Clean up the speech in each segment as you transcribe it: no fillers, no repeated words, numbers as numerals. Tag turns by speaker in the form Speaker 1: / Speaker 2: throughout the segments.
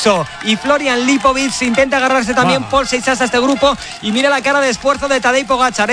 Speaker 1: Ayuso y Florian Lipovic. Intenta agarrarse también Paul Seixas a este grupo. Y mira la cara de esfuerzo de Tadej Pogačar,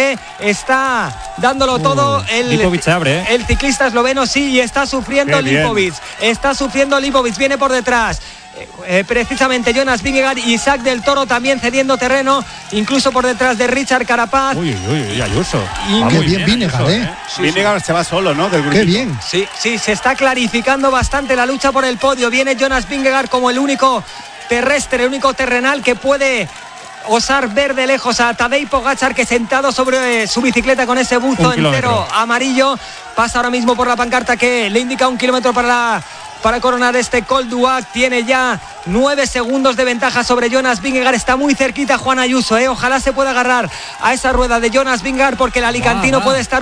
Speaker 1: está dándolo todo
Speaker 2: Lipovic abre,
Speaker 1: el ciclista esloveno, sí, y está sufriendo Lipovic. Está sufriendo Lipovic, viene por detrás. Precisamente Jonas Vingegaard y Isaac del Toro también cediendo terreno, incluso por detrás de Richard Carapaz.
Speaker 2: Uy, Ayuso.
Speaker 3: Qué bien Vingegaard,
Speaker 4: Vingegaard se va solo, ¿no? Del grupo.
Speaker 3: Qué bien.
Speaker 1: Sí, se está clarificando bastante la lucha por el podio. Viene Jonas Vingegaard como el único terrestre, el único terrenal que puede osar ver de lejos a Tadej Pogačar, que sentado sobre su bicicleta con ese buzo entero amarillo, pasa ahora mismo por la pancarta que le indica 1 kilómetro para coronar este Col d'Huac. Tiene ya 9 segundos de ventaja sobre Jonas Vingegaard. Está muy cerquita Juan Ayuso, ojalá se pueda agarrar a esa rueda de Jonas Vingegaard, porque el alicantino puede estar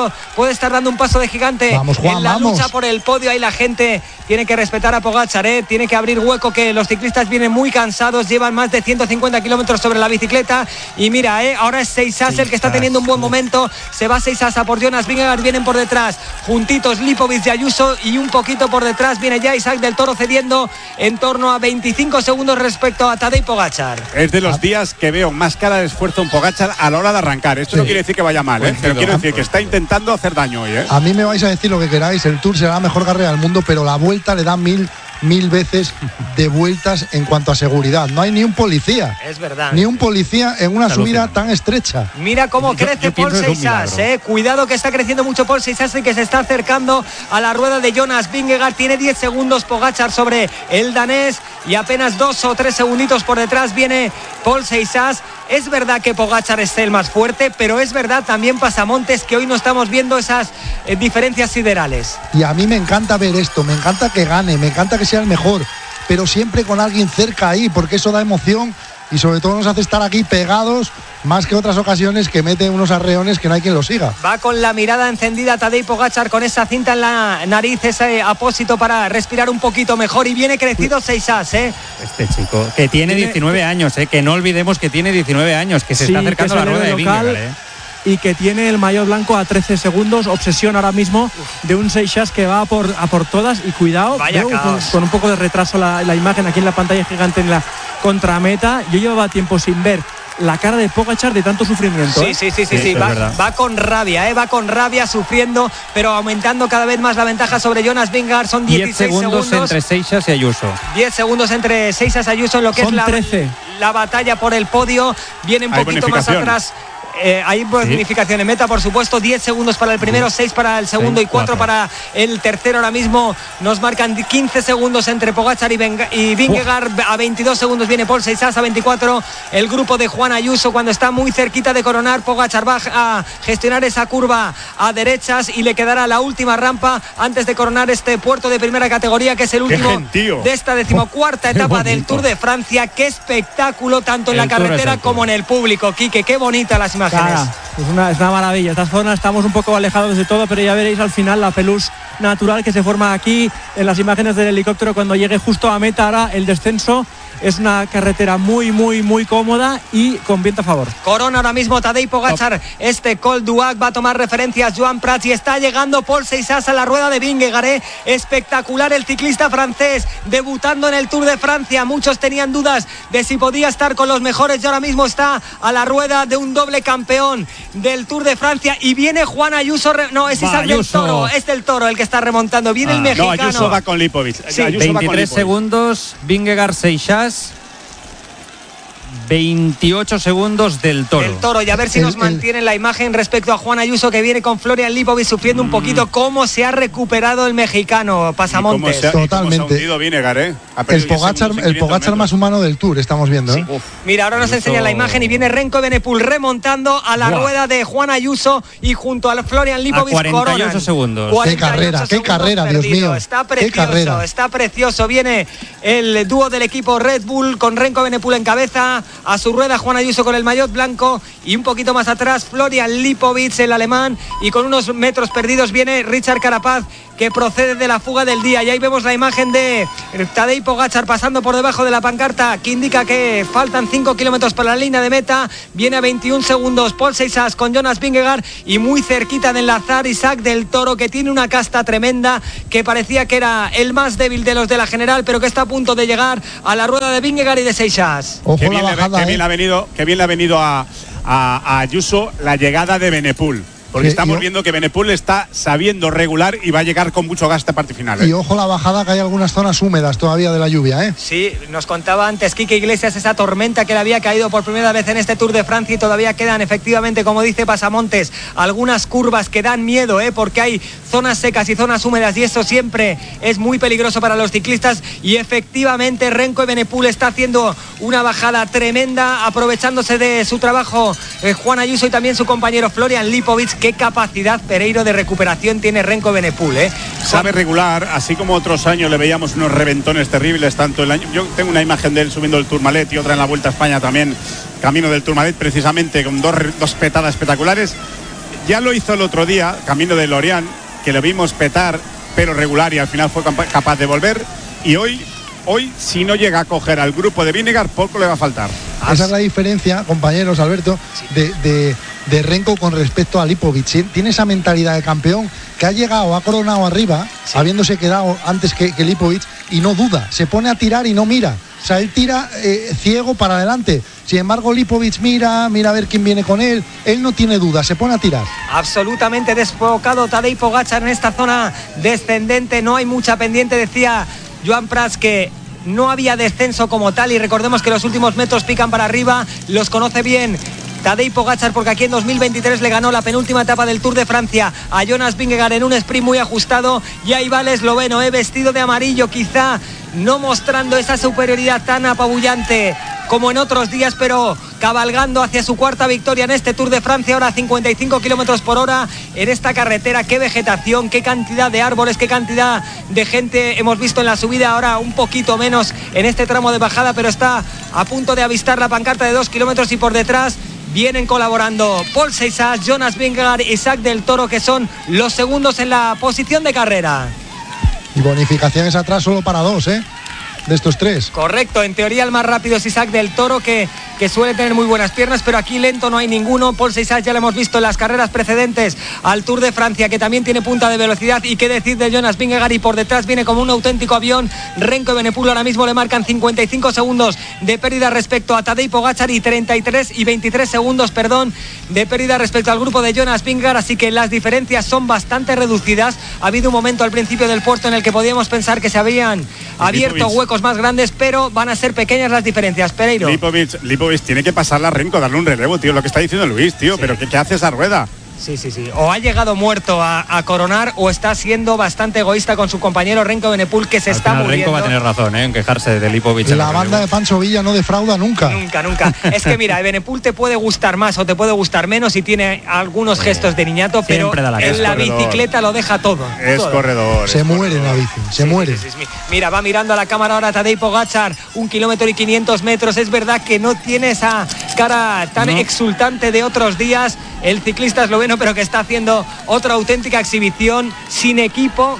Speaker 1: dando un paso de gigante.
Speaker 3: Vamos, Juan,
Speaker 1: en la lucha por el podio. Ahí la gente tiene que respetar a Pogačar, tiene que abrir hueco, que los ciclistas vienen muy cansados, llevan más de 150 kilómetros sobre la bicicleta. Y mira, ahora es Seixas el que está teniendo un buen momento. Se va Seixas a por Jonas Vingegaard, vienen por detrás juntitos Lipovic y Ayuso, y un poquito por detrás viene ya Isaac del Toro cediendo en torno a 25 segundos respecto a Tadej Pogačar.
Speaker 4: Es de los días que veo más cara de esfuerzo en Pogačar a la hora de arrancar. Esto no quiere decir que vaya mal, pero quiero decir que está intentando hacer daño hoy.
Speaker 3: A mí me vais a decir lo que queráis, el Tour será la mejor carrera del mundo, pero la Vuelta le da mil veces de vueltas en cuanto a seguridad. No hay ni un policía.
Speaker 1: Es verdad.
Speaker 3: Ni un policía en una subida tan estrecha.
Speaker 1: Mira cómo crece Paul Seixas, Cuidado, que está creciendo mucho Paul Seixas y que se está acercando a la rueda de Jonas Vingegaard. Tiene 10 segundos Pogačar sobre el danés y apenas 2 o 3 segunditos por detrás viene Paul Seixas. Es verdad que Pogačar es el más fuerte, pero es verdad también, Pasamontes, que hoy no estamos viendo esas diferencias siderales.
Speaker 3: Y a mí me encanta ver esto, me encanta que gane, me encanta que sea el mejor, pero siempre con alguien cerca ahí, porque eso da emoción y sobre todo nos hace estar aquí pegados, más que otras ocasiones que mete unos arreones que no hay quien lo siga.
Speaker 1: Va con la mirada encendida Tadej Pogačar, con esa cinta en la nariz, ese apósito para respirar un poquito mejor, y viene crecido Seixas,
Speaker 2: Este chico, que tiene 19 años, que no olvidemos que tiene 19 años, que se está acercando a la rueda de Vingegaard,
Speaker 5: y que tiene el maillot blanco a 13 segundos, obsesión ahora mismo de un Seixas que va a por todas, y cuidado, con un poco de retraso la imagen aquí en la pantalla gigante en la contrameta. Yo llevaba tiempo sin ver la cara de Pogačar de tanto sufrimiento.
Speaker 1: Sí. Va con rabia, va con rabia, sufriendo, pero aumentando cada vez más la ventaja sobre Jonas Vingegaard. Son 16 segundos
Speaker 2: entre Seixas y Ayuso.
Speaker 1: 10 segundos entre Seixas y Ayuso en lo que
Speaker 5: son
Speaker 1: es
Speaker 5: 13.
Speaker 1: La batalla por el podio. Viene un poquito más atrás. Hay bonificación en meta, por supuesto. 10 segundos para el primero, 6 para el segundo y 4 para el tercero. Ahora mismo nos marcan 15 segundos entre Pogačar y Vingegaard. A 22 segundos viene Paul Seixas, a 24 el grupo de Juan Ayuso. Cuando está muy cerquita de coronar, Pogačar va a gestionar esa curva a derechas y le quedará la última rampa antes de coronar este puerto de primera categoría, que es el último de esta 14ª etapa del Tour de Francia. Qué espectáculo, tanto en la carretera como en el público, Quique. Qué bonita las imágenes.
Speaker 5: Es una maravilla. Esta zona estamos un poco alejados de todo, pero ya veréis al final la pelusa natural que se forma aquí en las imágenes del helicóptero cuando llegue justo a meta. Ahora el descenso. Es una carretera muy cómoda y con viento a favor.
Speaker 1: Corona ahora mismo Tadej Pogačar este Col d'Huac. Va a tomar referencias Joan Prats y está llegando Paul Seixas a la rueda de Vingegaard. Espectacular el ciclista francés, debutando en el Tour de Francia. Muchos tenían dudas de si podía estar con los mejores y ahora mismo está a la rueda de un doble campeón del Tour de Francia. Y viene Juan Ayuso. No, es Isaac del Toro. Es del Toro el que está remontando. Viene el mexicano.
Speaker 4: No, Ayuso va con Lipovic.
Speaker 1: Sí.
Speaker 2: 23 segundos Vingegaard, Seixas. 28 segundos del Toro.
Speaker 1: El Toro, y a ver si nos mantienen la imagen respecto a Juan Ayuso, que viene con Florian Lipovic sufriendo un poquito. Cómo se ha recuperado el mexicano, Pasamontes.
Speaker 3: Totalmente. El Pogačar más humano del Tour, estamos viendo.
Speaker 1: Sí. Mira, ahora nos enseña la imagen y viene Renko Evenepoel remontando a la rueda de Juan Ayuso y junto al Florian Lipovic.
Speaker 2: 48 segundos.
Speaker 3: Qué carrera, Dios mío.
Speaker 1: Está precioso. Viene el dúo del equipo Red Bull con Renko Evenepoel en cabeza. A su rueda Juan Ayuso con el maillot blanco y un poquito más atrás Florian Lipovic, el alemán, y con unos metros perdidos viene Richard Carapaz, que procede de la fuga del día. Y ahí vemos la imagen de Tadej Pogačar pasando por debajo de la pancarta que indica que faltan 5 kilómetros para la línea de meta. Viene a 21 segundos Paul Seixas con Jonas Vingegaard y muy cerquita de enlazar Isaac del Toro, que tiene una casta tremenda, que parecía que era el más débil de los de la general, pero que está a punto de llegar a la rueda de Vingegaard y de Seixas.
Speaker 4: Qué bien le ha venido a Ayuso la llegada de Benepul. Porque estamos viendo que Benepul está sabiendo regular y va a llegar con mucho gasto a parte final.
Speaker 3: Y ojo la bajada, que hay algunas zonas húmedas todavía de la lluvia.
Speaker 1: Sí, nos contaba antes Quique Iglesias esa tormenta que le había caído por primera vez en este Tour de Francia, y todavía quedan efectivamente, como dice Pasamontes, algunas curvas que dan miedo, porque hay zonas secas y zonas húmedas, y eso siempre es muy peligroso para los ciclistas. Y efectivamente Remco Evenepoel está haciendo una bajada tremenda, aprovechándose de su trabajo Juan Ayuso y también su compañero Florian Lipovic. Qué capacidad, Pereiro, de recuperación tiene Remco Evenepoel,
Speaker 4: Sabe regular, así como otros años le veíamos unos reventones terribles, tanto el año. Yo tengo una imagen de él subiendo el Tourmalet y otra en la Vuelta a España también, camino del Tourmalet, precisamente con dos petadas espectaculares. Ya lo hizo el otro día, camino de Lorient, que lo vimos petar, pero regular, y al final fue capaz de volver. Y hoy, si no llega a coger al grupo de Vingegaard, poco le va a faltar.
Speaker 3: Esa es la diferencia, compañeros, Alberto, de Remco con respecto a Lipovic. Tiene esa mentalidad de campeón, que ha llegado, ha coronado arriba, habiéndose quedado antes que Lipovic, y no duda, se pone a tirar y no mira. O sea, él tira ciego para adelante. Sin embargo, Lipovic mira a ver quién viene con él. Él no tiene duda, se pone a tirar.
Speaker 1: Absolutamente desfocado Tadej Pogačar en esta zona descendente. No hay mucha pendiente, decía Joan Prats, que no había descenso como tal, y recordemos que los últimos metros pican para arriba. Los conoce bien Tadej Pogačar, porque aquí en 2023 le ganó la penúltima etapa del Tour de Francia a Jonas Vingegaard en un sprint muy ajustado. Y ahí va el esloveno, vestido de amarillo, quizá no mostrando esa superioridad tan apabullante como en otros días, pero cabalgando hacia su cuarta victoria en este Tour de Francia, ahora a 55 kilómetros por hora en esta carretera. Qué vegetación, qué cantidad de árboles, qué cantidad de gente hemos visto en la subida. Ahora un poquito menos en este tramo de bajada, pero está a punto de avistar la pancarta de 2 kilómetros, y por detrás vienen colaborando Paul Seixas, Jonas Vingegaard, Isaac del Toro, que son los segundos en la posición de carrera.
Speaker 3: Y bonificaciones atrás solo para 2, de estos 3.
Speaker 1: Correcto, en teoría el más rápido es Isaac del Toro, que suele tener muy buenas piernas, pero aquí lento no hay ninguno. Paul Seixas ya lo hemos visto en las carreras precedentes al Tour de Francia, que también tiene punta de velocidad. Y qué decir de Jonas Vingegaard, y por detrás viene como un auténtico avión Remco Evenepoel. Ahora mismo le marcan 55 segundos de pérdida respecto a Tadej Pogačar y 23 segundos de pérdida respecto al grupo de Jonas Vingegaard, así que las diferencias son bastante reducidas. Ha habido un momento al principio del puerto en el que podíamos pensar que se habían abierto huecos más grandes, pero van a ser pequeñas las diferencias. Pereiro.
Speaker 4: Lipovic tiene que pasarla a Remco, darle un relevo, tío, lo que está diciendo Luis, tío, pero ¿qué hace esa rueda?
Speaker 1: Sí. O ha llegado muerto a coronar, o está siendo bastante egoísta con su compañero Remco Evenepoel, que se está muriendo.
Speaker 2: Remco va a tener razón en quejarse de Lipovic.
Speaker 3: La banda de Pancho Villa no defrauda nunca.
Speaker 1: Nunca. Es que mira, Evenepoel te puede gustar más o te puede gustar menos, y tiene algunos gestos de niñato, pero en la bicicleta lo deja todo.
Speaker 4: Corredor.
Speaker 3: Se muere en la bici, se muere.
Speaker 1: Sí. Mira, va mirando a la cámara ahora Tadej Pogačar, 1 kilómetro y 500 metros. Es verdad que no tiene esa cara tan exultante de otros días el ciclista esloveno, pero que está haciendo otra auténtica exhibición, sin equipo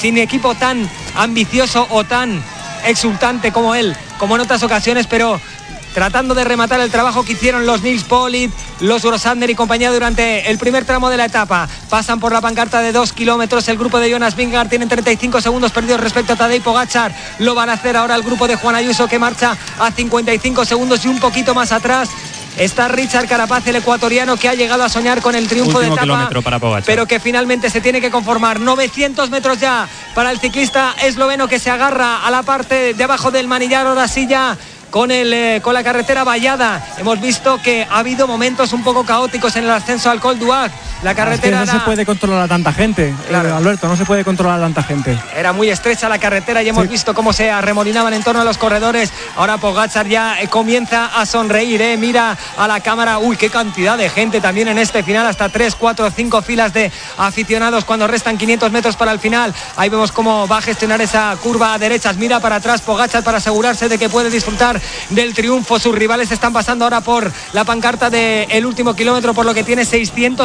Speaker 1: tan ambicioso o tan exultante como él, como en otras ocasiones, pero tratando de rematar el trabajo que hicieron los Nils Politt, los Grossander y compañía durante el primer tramo de la etapa. Pasan por la pancarta de 2 kilómetros el grupo de Jonas Vingegaard, tienen 35 segundos perdidos respecto a Tadej Pogačar. Lo van a hacer ahora el grupo de Juan Ayuso, que marcha a 55 segundos, y un poquito más atrás está Richard Carapaz, el ecuatoriano, que ha llegado a soñar con el triunfo
Speaker 2: último
Speaker 1: de etapa,
Speaker 2: para Pogačar,
Speaker 1: pero que finalmente se tiene que conformar. 900 metros ya para el ciclista esloveno, que se agarra a la parte de abajo del manillar. Ahora sí, ya con la carretera vallada. Hemos visto que ha habido momentos un poco caóticos en el ascenso al Col d'Huac. La carretera
Speaker 5: no se puede controlar a tanta gente, claro. Alberto, no se puede controlar a tanta gente.
Speaker 1: Era muy estrecha la carretera y hemos visto cómo se arremolinaban en torno a los corredores. Ahora Pogačar ya comienza a sonreír, mira a la cámara. Uy, qué cantidad de gente también en este final, hasta 3, 4, 5 filas de aficionados cuando restan 500 metros para el final. Ahí vemos cómo va a gestionar esa curva a derechas. Mira para atrás Pogačar para asegurarse de que puede disfrutar del triunfo. Sus rivales están pasando ahora por la pancarta del último kilómetro, por lo que tiene 600 metros de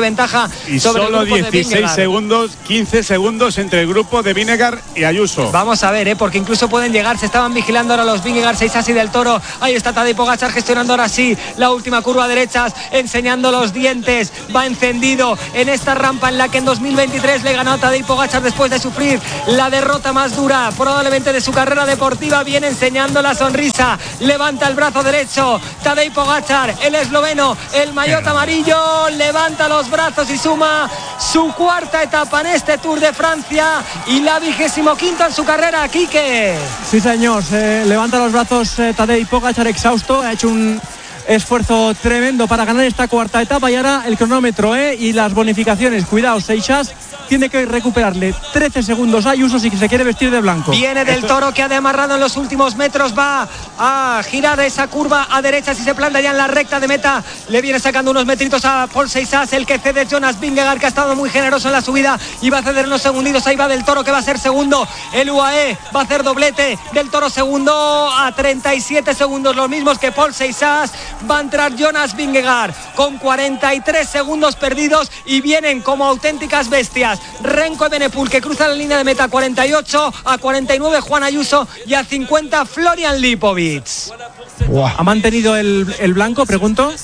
Speaker 1: ventaja
Speaker 4: y
Speaker 1: sobre
Speaker 4: solo
Speaker 1: el grupo
Speaker 4: 16 segundos, 15 segundos entre el grupo de Vinegar y Ayuso.
Speaker 1: Vamos a ver, porque incluso pueden llegar, se estaban vigilando ahora los Vingegaard, Seixas y Del Toro. Ahí está Tadej Pogačar gestionando ahora sí la última curva a derechas, enseñando los dientes, va encendido en esta rampa en la que en 2023 le ganó a Tadej Pogačar después de sufrir la derrota más dura probablemente de su carrera deportiva. Viene enseñando la sonrisa, levanta el brazo derecho Tadej Pogačar, el esloveno, el maillot amarillo, levanta los brazos y suma su cuarta etapa en este Tour de Francia y la 25ª en su carrera. Quique.
Speaker 5: Sí, señor, levanta los brazos Tadej Pogačar exhausto, ha hecho un esfuerzo tremendo para ganar esta cuarta etapa y ahora el cronómetro y las bonificaciones. Cuidado, Seixas tiene que recuperarle 13 segundos a Ayuso si se quiere vestir de blanco.
Speaker 1: Viene Del Toro, que ha demarrado en los últimos metros, va a girar esa curva a derecha si se planta ya en la recta de meta. Le viene sacando unos metritos a Paul Seixas, el que cede Jonas Vingegaard, que ha estado muy generoso en la subida y va a ceder unos segunditos. Ahí va Del Toro, que va a ser segundo. El UAE va a hacer doblete. Del Toro segundo a 37 segundos, los mismos que Paul Seixas. Va a entrar Jonas Vingegaard con 43 segundos perdidos y vienen como auténticas bestias Renko Evenepoel, que cruza la línea de meta. 48, a 49 Juan Ayuso y a 50 Florian Lipovic.
Speaker 5: ¿Ha mantenido el blanco, pregunto?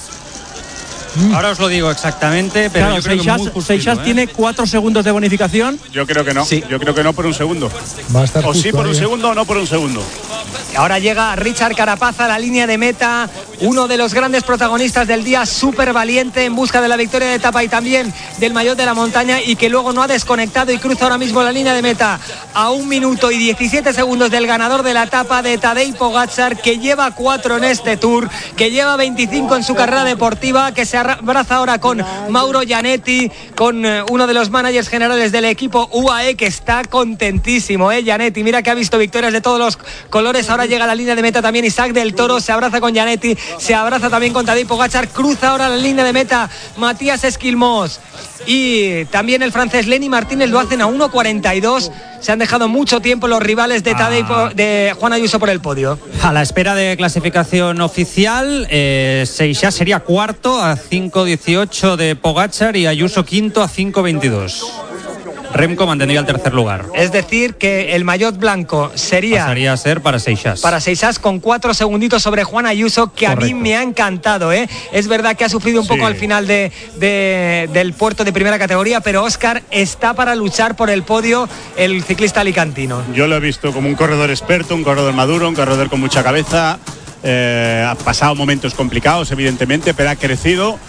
Speaker 2: Ahora os lo digo exactamente, pero
Speaker 5: claro,
Speaker 2: yo creo que muy justito,
Speaker 5: Seixas tiene 4 segundos de bonificación.
Speaker 4: Yo creo que no,
Speaker 1: sí.
Speaker 4: Yo creo que no por un segundo.
Speaker 3: Va a estar
Speaker 4: o sí por un
Speaker 3: ahí.
Speaker 4: segundo o no por un segundo.
Speaker 1: Ahora llega Richard Carapaz a la línea de meta, uno de los grandes protagonistas del día, súper valiente en busca de la victoria de etapa y también del maillot de la montaña, y que luego no ha desconectado y cruza ahora mismo la línea de meta a 1 minuto y 17 segundos del ganador de la etapa, de Tadej Pogačar, que lleva 4 en este Tour, que lleva 25 en su carrera deportiva, que se abraza ahora con Mauro Gianetti, con uno de los managers generales del equipo UAE, que está contentísimo, Gianetti, mira que ha visto victorias de todos los colores. Ahora llega a la línea de meta también Isaac Del Toro, se abraza con Gianetti, se abraza también con Tadej Pogačar, cruza ahora la línea de meta Matías Esquilmós y también el francés Lenny Martínez, lo hacen a 1.42. Se han dejado mucho tiempo los rivales de de Juan Ayuso por el podio.
Speaker 2: A la espera de clasificación oficial, Seixas sería cuarto a 5.18 de Pogačar y Ayuso quinto a 5.22. Remco mantendría el tercer lugar.
Speaker 1: Es decir, que el maillot blanco
Speaker 2: pasaría a ser para Seixas.
Speaker 1: Para Seixas, con 4 segunditos sobre Juan Ayuso, que correcto. A mí me ha encantado. Es verdad que ha sufrido un poco al final del puerto de primera categoría, pero Óscar está para luchar por el podio, el ciclista alicantino.
Speaker 4: Yo lo he visto como un corredor experto, un corredor maduro, un corredor con mucha cabeza. Ha pasado momentos complicados, evidentemente, pero ha crecido.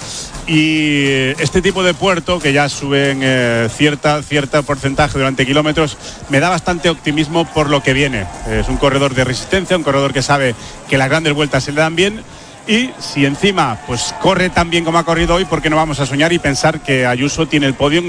Speaker 4: Y este tipo de puerto, que ya suben cierta porcentaje durante kilómetros, me da bastante optimismo por lo que viene. Es un corredor de resistencia, un corredor que sabe que las grandes vueltas se le dan bien. Y si encima pues corre tan bien como ha corrido hoy, ¿por qué no vamos a soñar y pensar que Ayuso tiene el podium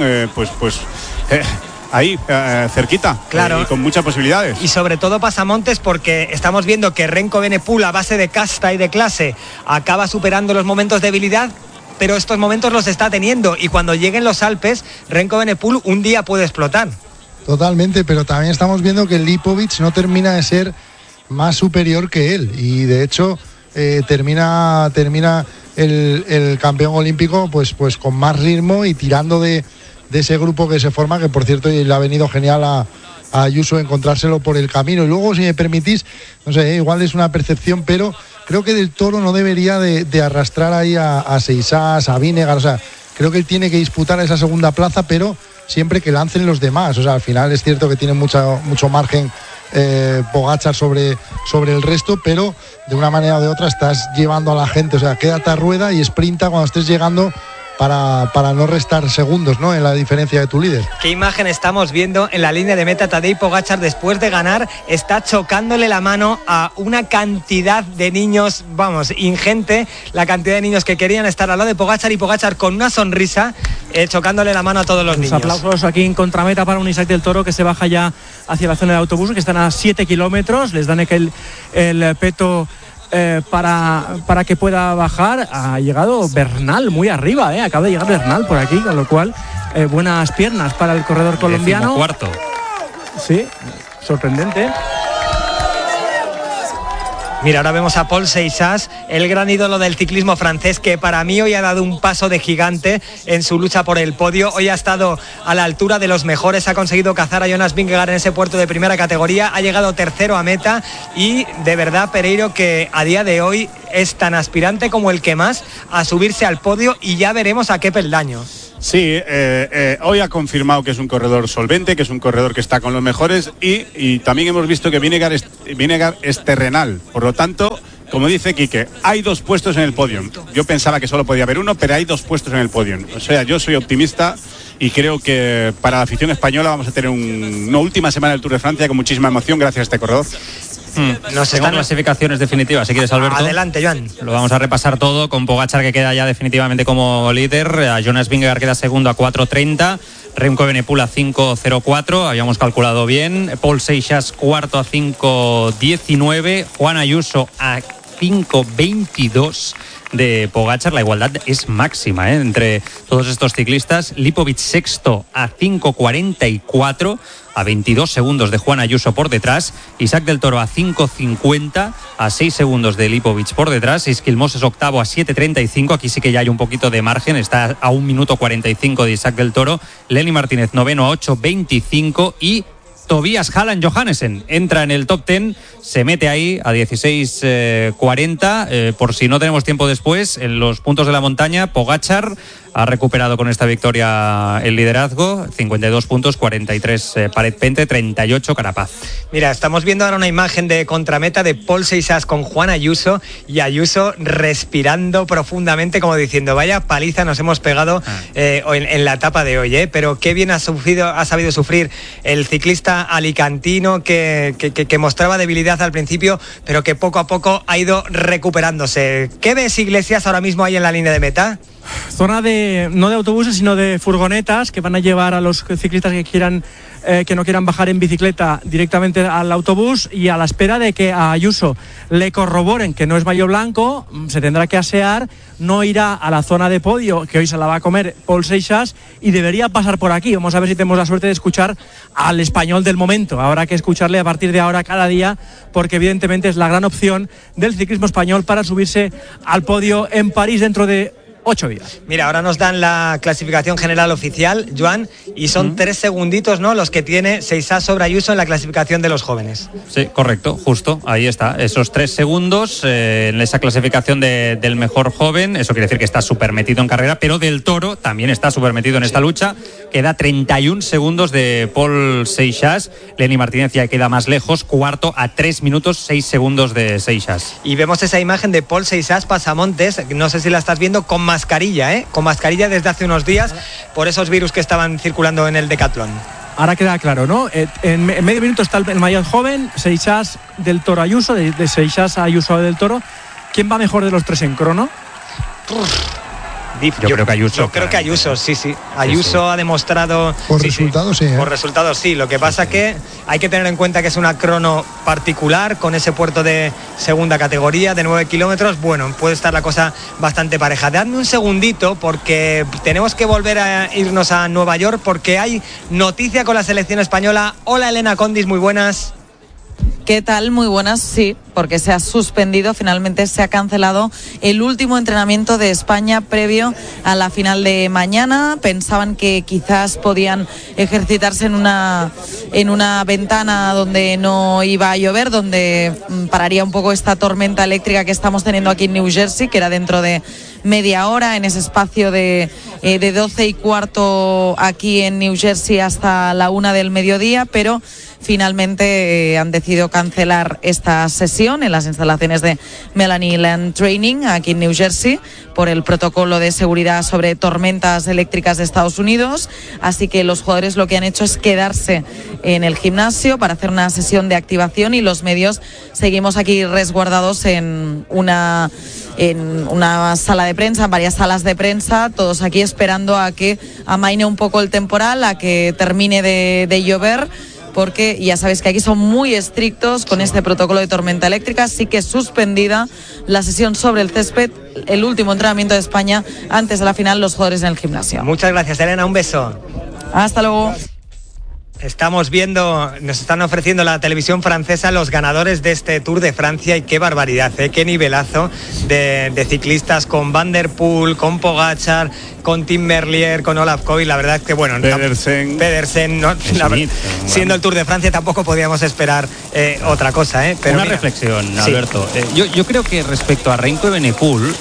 Speaker 4: ahí, cerquita,
Speaker 1: claro,
Speaker 4: y con muchas posibilidades?
Speaker 1: Y sobre todo pasamontes, porque estamos viendo que Renko Evenepoel, a base de casta y de clase, acaba superando los momentos de debilidad, pero estos momentos los está teniendo, y cuando lleguen los Alpes, Renko Evenepoel un día puede explotar.
Speaker 3: Totalmente, pero también estamos viendo que Lipovic no termina de ser más superior que él, y de hecho termina el campeón olímpico pues con más ritmo y tirando de ese grupo que se forma, que por cierto le ha venido genial a Ayuso encontrárselo por el camino. Y luego, si me permitís, no sé, igual es una percepción, pero creo que Del Toro no debería de arrastrar ahí a Seixas, a Vinegar. O sea, creo que él tiene que disputar esa segunda plaza, pero siempre que lancen los demás. O sea, al final es cierto que tiene mucho margen Pogačar sobre el resto, pero de una manera o de otra estás llevando a la gente. O sea, quédate a rueda y sprinta cuando estés llegando, para no restar segundos, ¿no?, en la diferencia de tu líder.
Speaker 1: ¿Qué imagen estamos viendo en la línea de meta? Tadej Pogačar, después de ganar, está chocándole la mano a una cantidad de niños, vamos, ingente, la cantidad de niños que querían estar al lado de Pogačar, y Pogačar con una sonrisa chocándole la mano a todos los niños.
Speaker 5: Aplausos aquí en contrameta para un Isaac Del Toro, que se baja ya hacia la zona de autobús, que están a 7 kilómetros, les dan el peto para que pueda bajar. Ha llegado Bernal muy arriba, acaba de llegar Bernal por aquí, con lo cual buenas piernas para el corredor colombiano.
Speaker 2: Cuarto.
Speaker 5: Sí, sorprendente.
Speaker 1: Mira, ahora vemos a Paul Seixas, el gran ídolo del ciclismo francés, que para mí hoy ha dado un paso de gigante en su lucha por el podio. Hoy ha estado a la altura de los mejores, ha conseguido cazar a Jonas Vingegaard en ese puerto de primera categoría, ha llegado tercero a meta y de verdad, Pereiro, que a día de hoy es tan aspirante como el que más a subirse al podio, y ya veremos a qué peldaño.
Speaker 4: Sí, hoy ha confirmado que es un corredor solvente, que es un corredor que está con los mejores, y también hemos visto que Vingegaard es terrenal. Por lo tanto, como dice Quique, hay 2 puestos en el podio. Yo pensaba que solo podía haber uno, pero hay 2 puestos en el podio. O sea, yo soy optimista y creo que para la afición española vamos a tener una última semana del Tour de Francia con muchísima emoción gracias a este corredor.
Speaker 2: Tengo clasificaciones definitivas, si quieres, Alberto.
Speaker 1: Adelante, Joan.
Speaker 2: Lo vamos a repasar todo, con Pogačar, que queda ya definitivamente como líder. A Jonas Vingegaard queda segundo a 4.30. Remco Evenepoel a 5.04, habíamos calculado bien. Paul Seixas cuarto a 5.19. Juan Ayuso a 5.22 de Pogačar. La igualdad es máxima entre todos estos ciclistas. Lipovic sexto a 5.44, a 22 segundos de Juan Ayuso por detrás. Isaac del Toro a 5.50, a 6 segundos de Lipovic por detrás. Isquilmos es octavo a 7.35, aquí sí que ya hay un poquito de margen, está a 1 minuto 45 de Isaac del Toro. Lenny Martínez noveno a 8.25 y Tobias Halland Johannesen entra en el top 10, se mete ahí a 16.40. Por si no tenemos tiempo después, en los puntos de la montaña, Pogačar ha recuperado con esta victoria el liderazgo, 52 puntos, 43 Paret Pente, 38 Carapaz.
Speaker 1: Mira, estamos viendo ahora una imagen de contrameta de Paul Seixas con Juan Ayuso, y Ayuso respirando profundamente como diciendo, vaya paliza nos hemos pegado en la etapa de hoy, pero qué bien ha sabido sufrir el ciclista alicantino que mostraba debilidad al principio, pero que poco a poco ha ido recuperándose. ¿Qué ves, Iglesias, ahora mismo ahí en la línea de meta?
Speaker 5: Zona no de autobuses, sino de furgonetas que van a llevar a los ciclistas que no quieran bajar en bicicleta directamente al autobús, y a la espera de que a Ayuso le corroboren que no es maillot blanco, se tendrá que asear, no irá a la zona de podio, que hoy se la va a comer Paul Seixas, y debería pasar por aquí. Vamos a ver si tenemos la suerte de escuchar al español del momento. Habrá que escucharle a partir de ahora cada día, porque evidentemente es la gran opción del ciclismo español para subirse al podio en París dentro de 8 días.
Speaker 1: Mira, ahora nos dan la clasificación general oficial, Joan, y son 3 segunditos, ¿no?, los que tiene Seixas sobre Ayuso en la clasificación de los jóvenes.
Speaker 2: Sí, correcto, justo, ahí está, esos 3 segundos en esa clasificación del mejor joven. Eso quiere decir que está súper metido en carrera, pero Del Toro también está súper metido en esta lucha. Queda 31 segundos de Paul Seixas. Lenny Martínez ya queda más lejos, cuarto a 3 minutos 6 segundos de Seixas.
Speaker 1: Y vemos esa imagen de Paul Seixas pasamontes, no sé si la estás viendo, con mascarilla, con mascarilla desde hace unos días por esos virus que estaban circulando en el Decathlon.
Speaker 5: Ahora queda claro, ¿no? En medio minuto está el maillot joven, Seixas, Del Toro, Ayuso, de Seixas a Ayuso Del Toro. ¿Quién va mejor de los 3 en crono?
Speaker 2: Yo creo que Ayuso.
Speaker 1: Yo creo que Ayuso, sí. Ayuso ha demostrado...
Speaker 3: Por resultados, sí.
Speaker 1: Por resultados, sí. Lo que pasa que hay que tener en cuenta que es una crono particular, con ese puerto de segunda categoría de 9 kilómetros. Bueno, puede estar la cosa bastante pareja. Dadme un segundito, porque tenemos que volver a irnos a Nueva York, porque hay noticia con la selección española. Hola, Elena Condis, muy buenas.
Speaker 6: ¿Qué tal? Muy buenas, sí, porque se ha suspendido, finalmente se ha cancelado el último entrenamiento de España previo a la final de mañana. Pensaban que quizás podían ejercitarse en una ventana donde no iba a llover, donde pararía un poco esta tormenta eléctrica que estamos teniendo aquí en New Jersey, que era dentro de media hora, en ese espacio de 12:15 aquí en New Jersey hasta la 1 del mediodía, pero finalmente han decidido cancelar esta sesión en las instalaciones de Melanie Land Training aquí en New Jersey por el protocolo de seguridad sobre tormentas eléctricas de Estados Unidos. Así que los jugadores lo que han hecho es quedarse en el gimnasio para hacer una sesión de activación, y los medios seguimos aquí resguardados en una sala de prensa, en varias salas de prensa, todos aquí esperando a que amaine un poco el temporal, a que termine de llover, porque ya sabéis que aquí son muy estrictos con este protocolo de tormenta eléctrica. Así que suspendida la sesión sobre el césped, el último entrenamiento de España antes de la final, los jugadores en el gimnasio.
Speaker 1: Muchas gracias, Elena, un beso.
Speaker 6: Hasta luego.
Speaker 1: Estamos viendo, nos están ofreciendo la televisión francesa los ganadores de este Tour de Francia y qué barbaridad, qué nivelazo de ciclistas con Van der Poel, con Pogačar, con Tim Merlier, con Olaf Koy. La verdad es que bueno, Pedersen no, siendo el Tour de Francia tampoco podíamos esperar otra cosa. Pero
Speaker 2: una reflexión, Alberto. Sí. Yo creo que respecto a Remco Evenepoel,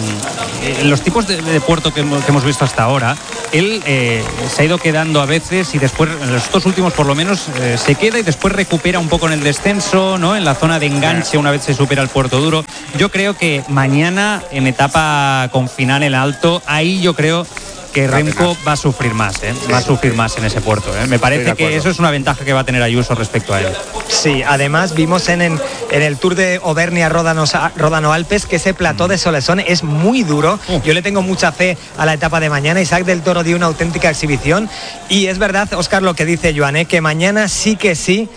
Speaker 2: los tipos de puerto que hemos visto hasta ahora, él se ha ido quedando a veces y después en los dos últimos por lo menos se queda y después recupera un poco en el descenso, ¿no? En la zona de enganche una vez se supera el puerto duro. Yo creo que mañana en etapa con final en alto, ahí yo creo que Remco va a sufrir más, va a sufrir más en ese puerto. Me parece que eso es una ventaja que va a tener Ayuso respecto a él.
Speaker 1: Sí, además vimos en el Tour de Auvernia-Ródano Alpes que ese plató de Solesón es muy duro. Yo le tengo mucha fe a la etapa de mañana. Isaac del Toro dio una auténtica exhibición y es verdad, Óscar, lo que dice Joan, que mañana sí que sí.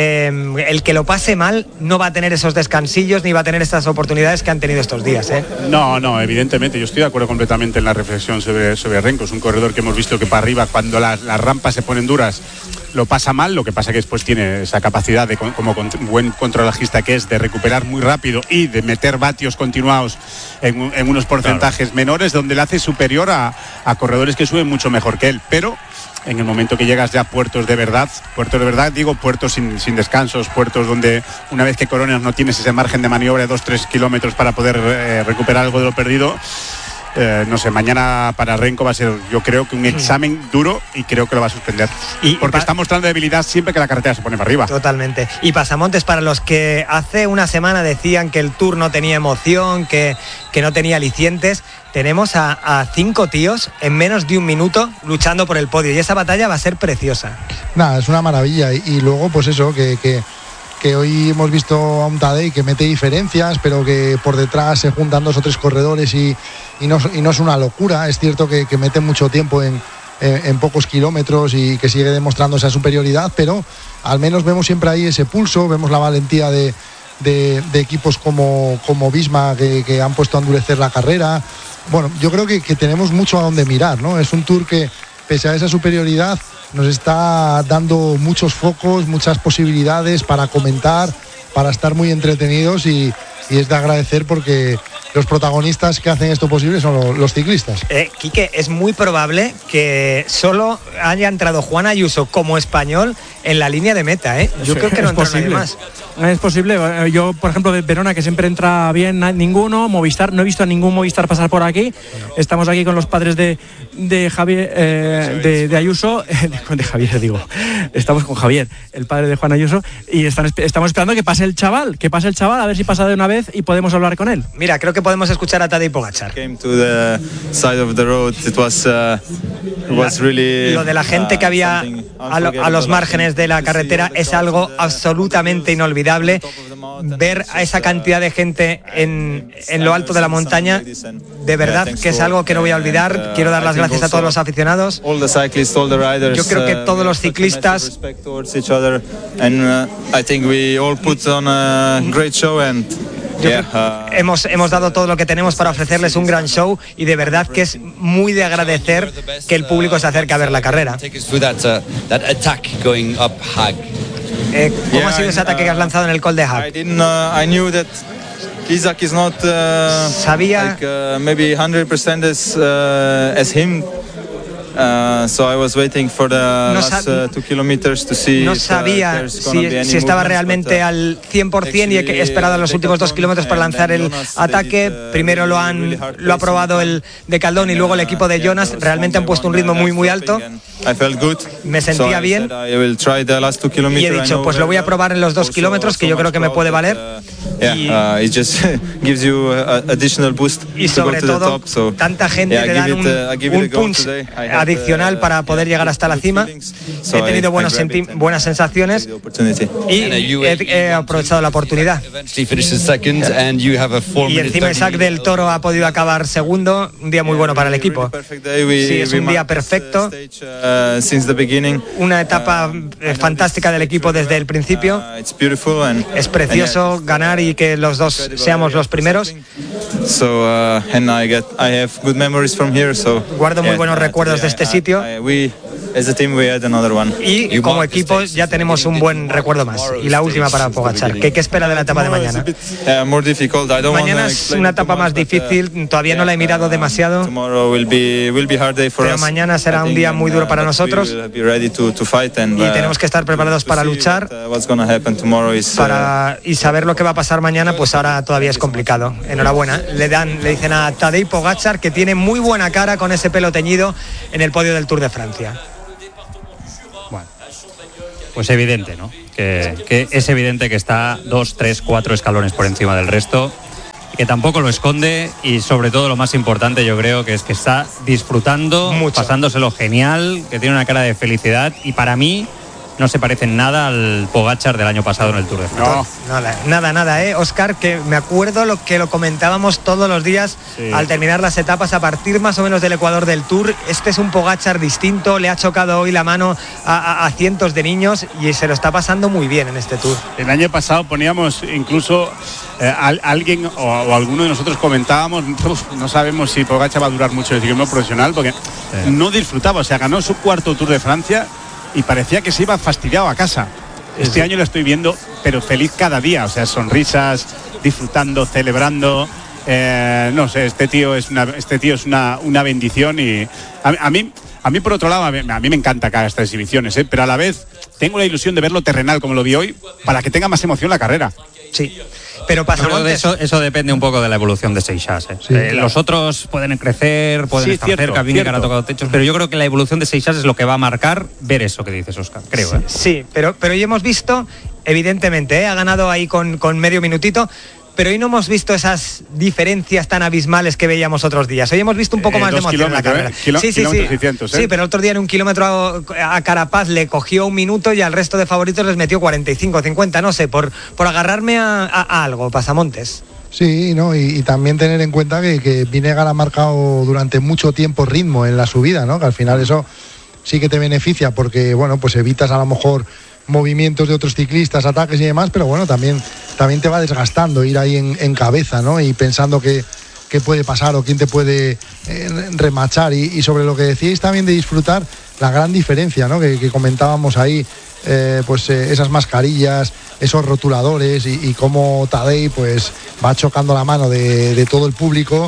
Speaker 1: El que lo pase mal no va a tener esos descansillos ni va a tener estas oportunidades que han tenido estos días.
Speaker 4: No, evidentemente, yo estoy de acuerdo completamente en la reflexión sobre Remco. Es un corredor que hemos visto que para arriba, cuando las rampas se ponen duras, lo pasa mal. Lo que pasa que después tiene esa capacidad de, como buen contrarrelojista que es, de recuperar muy rápido y de meter vatios continuados en unos porcentajes menores, donde le hace superior a corredores que suben mucho mejor que él. Pero en el momento que llegas ya a puertos de verdad, digo puertos sin descansos, puertos donde una vez que coronas no tienes ese margen de maniobra de 2-3 kilómetros para poder recuperar algo de lo perdido. No sé, mañana para Remco va a ser, yo creo que un examen duro y creo que lo va a suspender. Porque está mostrando debilidad siempre que la carretera se pone para arriba.
Speaker 1: Totalmente. Y pasamontes para los que hace una semana decían que el Tour no tenía emoción, que no tenía alicientes. Tenemos a 5 tíos en menos de un minuto luchando por el podio y esa batalla va a ser preciosa.
Speaker 3: Nada, es una maravilla y luego pues eso, que hoy hemos visto a un Tadej que mete diferencias, pero que por detrás se juntan 2 o 3 corredores y no es una locura. Es cierto que mete mucho tiempo en pocos kilómetros y que sigue demostrando esa superioridad, pero al menos vemos siempre ahí ese pulso, vemos la valentía de equipos como Visma que han puesto a endurecer la carrera. Bueno, yo creo que tenemos mucho a donde mirar, ¿no? Es un Tour que, pese a esa superioridad, nos está dando muchos focos, muchas posibilidades para comentar, para estar muy entretenidos y es de agradecer porque los protagonistas que hacen esto posible son los ciclistas.
Speaker 1: Quique, es muy probable que solo haya entrado Juan Ayuso como español en la línea de meta. Yo creo que no entra nadie más.
Speaker 5: Es posible. Yo, por ejemplo, de Verona, que siempre entra bien, ninguno. Movistar, no he visto a ningún Movistar pasar por aquí. No. Estamos aquí con los padres de Javier, de Ayuso, de Javier, digo. Estamos con Javier, el padre de Juan Ayuso, y estamos esperando que pase el chaval, a ver si pasa de una vez y podemos hablar con él.
Speaker 1: Mira, creo que podemos escuchar a Tadej Pogačar. Lo de la gente que había a los márgenes de la carretera es algo absolutamente inolvidable. Ver a esa cantidad de gente en lo alto de la montaña, de verdad que es algo que no voy a olvidar. Quiero dar las gracias a todos los aficionados. Yo creo que todos los ciclistas hemos dado todo lo que tenemos para ofrecerles un gran show y de verdad que es muy de agradecer que el público se acerque a ver la carrera. ¿Cómo ha sido ese ataque que has lanzado en el Col de Haag?
Speaker 7: Isaac is not
Speaker 1: sabía
Speaker 7: maybe 100% as him. So I was waiting for the last 2 kilometers to see.
Speaker 1: No sabía si estaba realmente al 100% y he esperado los últimos 2 kilómetros para lanzar el ataque. Primero lo ha probado el de Caldón y luego el equipo de Jonas. Realmente han puesto un ritmo muy alto. Me sentía bien y he dicho, pues lo voy a probar en los 2 kilómetros, que yo creo que me puede valer. Y sobre todo, tanta gente te dan un punch adicional para poder llegar hasta la cima. He tenido buenas sensaciones y he aprovechado la oportunidad. Y encima Isaac del Toro ha podido acabar segundo. Un día muy bueno para el equipo. Sí, es un día perfecto. Una etapa fantástica del equipo desde el principio. Es precioso ganar y que los dos seamos los primeros. Guardo muy buenos recuerdos de este sitio.
Speaker 7: as a team we had another one.
Speaker 1: Y como equipo ya tenemos un buen recuerdo más. Y la última para Pogačar. ¿Qué espera de la etapa de mañana? Mañana es una etapa más difícil, todavía no la he mirado demasiado. Pero mañana será un día muy duro para nosotros. Y tenemos que estar preparados para luchar. Y saber lo que va a pasar mañana, pues ahora todavía es complicado. Enhorabuena. Le dicen a Tadej Pogačar que tiene muy buena cara con ese pelo teñido en el podio del Tour de Francia.
Speaker 2: Bueno, pues evidente, ¿no? Que es evidente que está 2, 3, 4 escalones por encima del resto, que tampoco lo esconde, y sobre todo lo más importante yo creo que es que está disfrutando, pasándoselo genial, que tiene una cara de felicidad, y para mí no se parece en nada al Pogačar del año pasado en el Tour de Francia.
Speaker 1: No, nada, Óscar, que me acuerdo lo comentábamos todos los días al terminar las etapas, a partir más o menos del Ecuador del Tour. Este es un Pogačar distinto, le ha chocado hoy la mano a cientos de niños y se lo está pasando muy bien en este Tour.
Speaker 4: El año pasado poníamos incluso alguien o alguno de nosotros comentábamos, no sabemos si Pogačar va a durar mucho el ciclismo profesional, porque no disfrutaba, o sea, ganó su cuarto Tour de Francia y parecía que se iba fastidiado a casa. Este año lo estoy viendo, pero feliz cada día, o sea, sonrisas, disfrutando, celebrando. No sé, este tío es una bendición, y a mí por otro lado, a mí me encanta cada estas exhibiciones, pero a la vez tengo la ilusión de verlo terrenal como lo vi hoy, para que tenga más emoción la carrera.
Speaker 1: Sí. Pero
Speaker 2: eso depende un poco de la evolución de Seixas. Claro. Los otros pueden crecer, pueden estar cerca, Vingegaard ha tocado techos, pero yo creo que la evolución de Seixas es lo que va a marcar ver eso que dices, Óscar, creo.
Speaker 1: Sí, pero hoy hemos visto, evidentemente, ha ganado ahí con medio minutito, pero hoy no hemos visto esas diferencias tan abismales que veíamos otros días. Hoy hemos visto un poco más de emoción en la carrera. Sí, pero el otro día en un kilómetro a Carapaz le cogió un minuto y al resto de favoritos les metió 45, 50, no sé, por agarrarme a algo, Pasamontes.
Speaker 3: Sí, ¿no? Y también tener en cuenta que Vingegaard ha marcado durante mucho tiempo ritmo en la subida, ¿no? Que al final eso sí que te beneficia, porque, bueno, pues evitas a lo mejor movimientos de otros ciclistas, ataques y demás, pero bueno, también te va desgastando ir ahí en cabeza, ¿no? Y pensando qué puede pasar o quién te puede remachar, y sobre lo que decíais también de disfrutar, la gran diferencia, ¿no? Que comentábamos ahí, esas mascarillas, esos rotuladores, y cómo Tadej pues va chocando la mano de todo el público.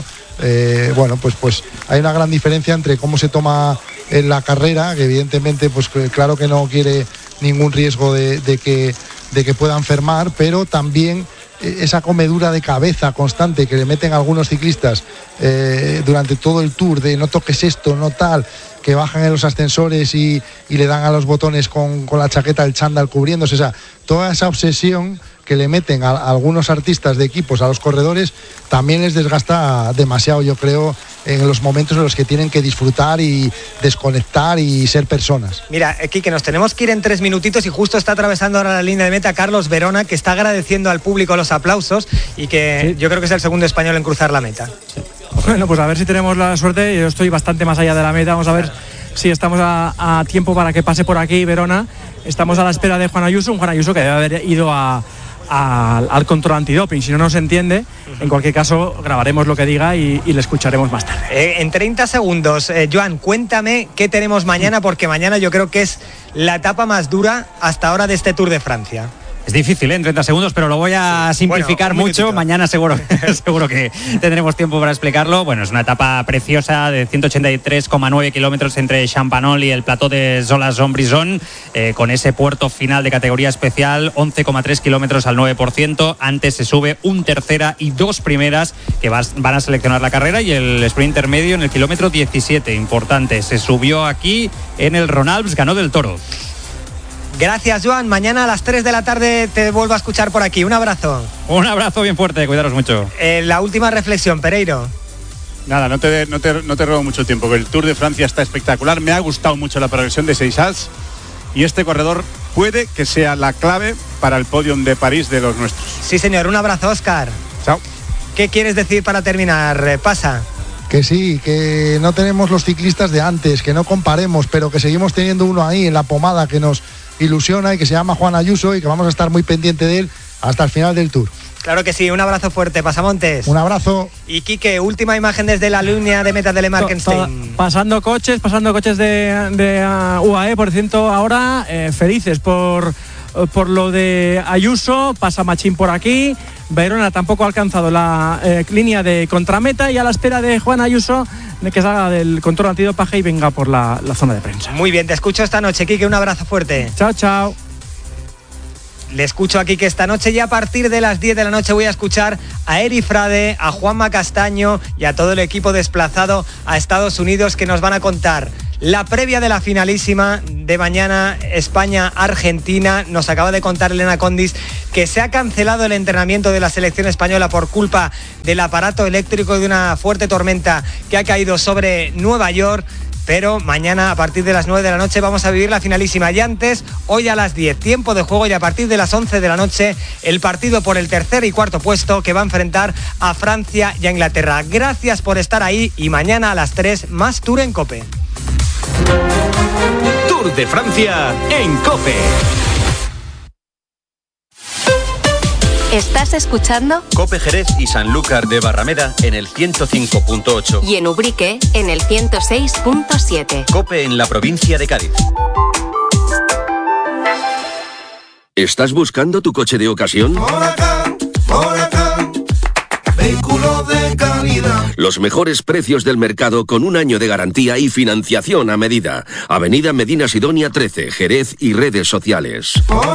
Speaker 3: Pues hay una gran diferencia entre cómo se toma en la carrera, que evidentemente pues claro que no quiere ningún riesgo de que pueda enfermar, pero también esa comedura de cabeza constante que le meten algunos ciclistas durante todo el Tour, de no toques esto, no tal, que bajan en los ascensores y le dan a los botones con la chaqueta, el chándal cubriéndose, o sea, toda esa obsesión que le meten a algunos artistas de equipos a los corredores también les desgasta demasiado, yo creo, en los momentos en los que tienen que disfrutar y desconectar y ser personas.
Speaker 1: Mira, Quique, nos tenemos que ir en 3 minutitos y justo está atravesando ahora la línea de meta Carlos Verona, que está agradeciendo al público los aplausos y que yo creo que es el segundo español en cruzar la meta.
Speaker 5: Sí. Bueno, pues a ver si tenemos la suerte. Yo estoy bastante más allá de la meta, vamos a ver si estamos a tiempo para que pase por aquí Verona. Estamos a la espera de Juan Ayuso, que debe haber ido al control antidoping, si no se entiende. En cualquier caso grabaremos lo que diga y le escucharemos más tarde.
Speaker 1: En 30 segundos, Joan, cuéntame qué tenemos mañana, porque mañana yo creo que es la etapa más dura hasta ahora de este Tour de Francia.
Speaker 2: Es difícil, en 30 segundos, pero lo voy a simplificar mucho. Mañana seguro que tendremos tiempo para explicarlo. Bueno, es una etapa preciosa de 183,9 kilómetros entre Champanol y el plató de Solas-Zombrisson, con ese puerto final de categoría especial, 11,3 kilómetros al 9%. Antes se sube un tercera y 2 primeras que van a seleccionar la carrera, y el sprint intermedio en el kilómetro 17, importante. Se subió aquí en el Ronalps, ganó del Toro.
Speaker 1: Gracias, Joan. Mañana a las 3 de la tarde te vuelvo a escuchar por aquí. Un abrazo.
Speaker 2: Un abrazo bien fuerte, cuidaros mucho.
Speaker 1: La última reflexión, Pereiro.
Speaker 4: Nada, no te robo mucho tiempo, que el Tour de Francia está espectacular. Me ha gustado mucho la progresión de Seixas, y este corredor puede que sea la clave para el podium de París de los nuestros.
Speaker 1: Sí, señor. Un abrazo, Óscar.
Speaker 4: Chao.
Speaker 1: ¿Qué quieres decir para terminar? Pasa.
Speaker 3: Que sí, que no tenemos los ciclistas de antes, que no comparemos, pero que seguimos teniendo uno ahí en la pomada que nos ilusiona y que se llama Juan Ayuso, y que vamos a estar muy pendiente de él hasta el final del Tour.
Speaker 1: Claro que sí, un abrazo fuerte, Pasamontes.
Speaker 3: Un abrazo.
Speaker 1: Y Quique, última imagen desde la línea de meta de Le Markenstein.
Speaker 5: Pasando coches de UAE, por cierto, ahora felices por lo de Ayuso, pasa Machín por aquí, Verona tampoco ha alcanzado la línea de contrameta y a la espera de Juan Ayuso de que salga del control antidopaje y venga por la zona de prensa.
Speaker 1: Muy bien, te escucho esta noche, Quique, un abrazo fuerte.
Speaker 5: Chao, chao.
Speaker 1: Le escucho aquí que esta noche, ya a partir de las 10 de la noche, voy a escuchar a Eri Frade, a Juanma Castaño y a todo el equipo desplazado a Estados Unidos, que nos van a contar la previa de la finalísima de mañana, España-Argentina. Nos acaba de contar Elena Condis que se ha cancelado el entrenamiento de la selección española por culpa del aparato eléctrico de una fuerte tormenta que ha caído sobre Nueva York. Pero mañana a partir de las 9 de la noche vamos a vivir la finalísima. Y antes, hoy a las 10, tiempo de juego, y a partir de las 11 de la noche, el partido por el tercer y cuarto puesto que va a enfrentar a Francia y a Inglaterra. Gracias por estar ahí y mañana a las 3 más Tour en COPE.
Speaker 8: Tour de Francia en COPE.
Speaker 9: ¿Estás escuchando?
Speaker 8: COPE Jerez y Sanlúcar de Barrameda en el 105.8.
Speaker 9: Y en Ubrique en el 106.7.
Speaker 8: COPE en la provincia de Cádiz.
Speaker 10: ¿Estás buscando tu coche de ocasión? Vehículo de calidad. Los mejores precios del mercado con un año de garantía y financiación a medida. Avenida Medina Sidonia 13, Jerez y redes sociales.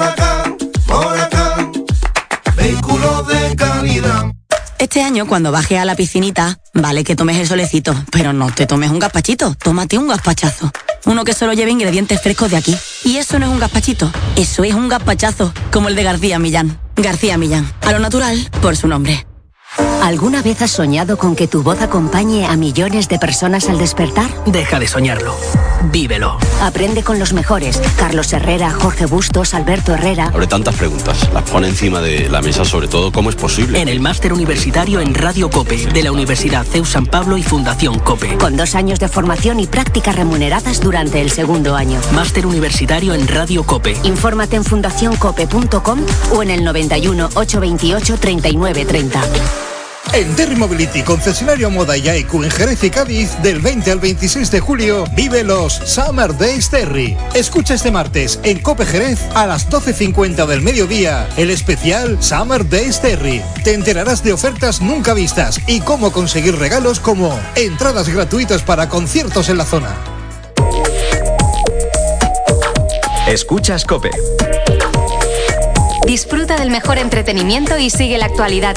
Speaker 11: Vehículo de calidad. Este año, cuando bajes a la piscinita, vale que tomes el solecito, pero no te tomes un gazpachito, tómate un gazpachazo. Uno que solo lleve ingredientes frescos de aquí. Y eso no es un gazpachito, eso es un gazpachazo, como el de García Millán. García Millán, a lo natural, por su nombre.
Speaker 12: ¿Alguna vez has soñado con que tu voz acompañe a millones de personas al despertar?
Speaker 13: Deja de soñarlo. Vívelo.
Speaker 12: Aprende con los mejores. Carlos Herrera, Jorge Bustos, Alberto Herrera.
Speaker 14: Abre tantas preguntas. Las pone encima de la mesa, sobre todo, ¿cómo es posible?
Speaker 13: En el máster universitario en Radio COPE, de la Universidad CEU San Pablo y Fundación COPE.
Speaker 12: Con 2 años de formación y prácticas remuneradas durante el segundo año.
Speaker 13: Máster universitario en Radio COPE.
Speaker 12: Infórmate en fundacioncope.com o en el 91 828 3930.
Speaker 15: En Terry Mobility, concesionario Moda y AEQ en Jerez y Cádiz, del 20 al 26 de julio, vive los Summer Days Terry. Escucha este martes en COPE Jerez a las 12:50 del mediodía el especial Summer Days Terry. Te enterarás de ofertas nunca vistas y cómo conseguir regalos como entradas gratuitas para conciertos en la zona.
Speaker 8: Escuchas COPE.
Speaker 9: Disfruta del mejor entretenimiento y sigue la actualidad